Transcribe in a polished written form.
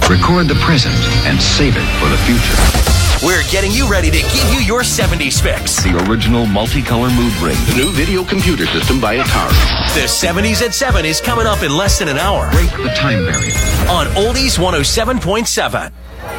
Record the present and save it for the future. We're getting you ready to give you your 70s fix. The original multicolor mood ring. The new video computer system by Atari. The 70s at 7 is coming up in less than an hour. Break the time barrier. On Oldies 107.7.